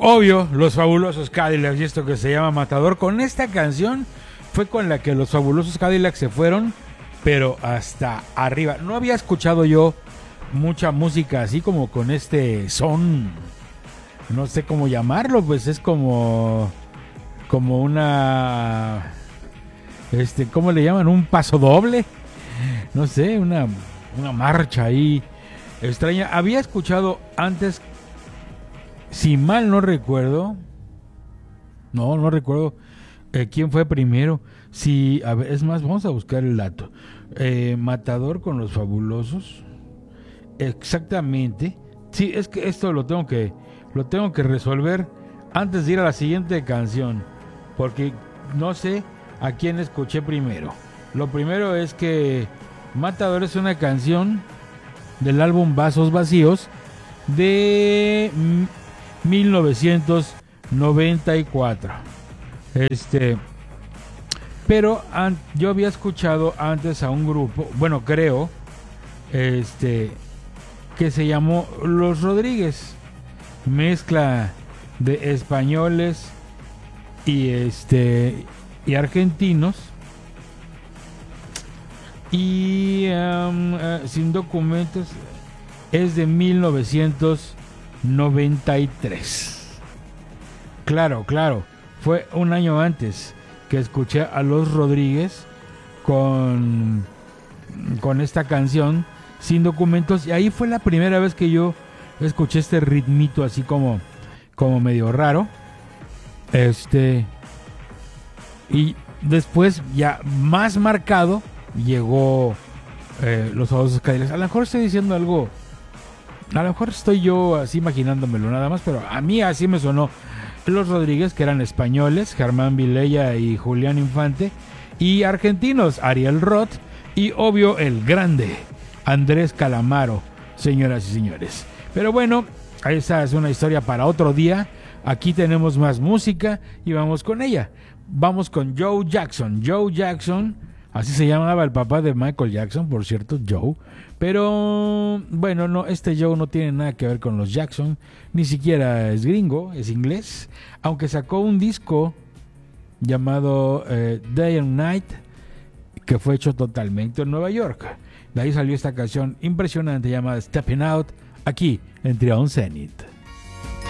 Obvio, los Fabulosos Cadillacs y esto que se llama Matador. Con esta canción fue con la que los Fabulosos Cadillacs se fueron, pero hasta arriba. No había escuchado yo mucha música así como con este son, no sé cómo llamarlo, pues es como una, ¿cómo le llaman? Un paso doble, no sé, una marcha ahí extraña. Había escuchado antes, si mal no recuerdo, no recuerdo quién fue primero. Si, a ver, es más, vamos a buscar el dato. Matador con los Fabulosos. Exactamente. Sí, es que esto lo tengo que resolver antes de ir a la siguiente canción, porque no sé a quién escuché primero. Lo primero es que Matador es una canción del álbum Vasos Vacíos de 1994. Pero yo había escuchado antes a un grupo, bueno, creo, que se llamó Los Rodríguez, mezcla de españoles y argentinos, y sin documentos, es de 1993. Claro, fue un año antes que escuché a Los Rodríguez con esta canción Sin Documentos, y ahí fue la primera vez que yo escuché este ritmito así como medio raro. Y después, ya más marcado, llegó Los Fabulosos Cadillacs. A lo mejor estoy diciendo algo, a lo mejor estoy yo así imaginándomelo nada más, pero a mí así me sonó. Los Rodríguez, que eran españoles, Germán Vilella y Julián Infante, y argentinos, Ariel Roth, y obvio el grande Andrés Calamaro, señoras y señores. Pero bueno, esa es una historia para otro día. Aquí tenemos más música y vamos con ella. Vamos con Joe Jackson. Joe Jackson, así se llamaba el papá de Michael Jackson, por cierto, Joe. Pero bueno, no, este Joe no tiene nada que ver con los Jackson, ni siquiera es gringo, es inglés, aunque sacó un disco llamado Day and Night, que fue hecho totalmente en Nueva York. De ahí salió esta canción impresionante llamada Stepping Out, aquí en Trion Zenith.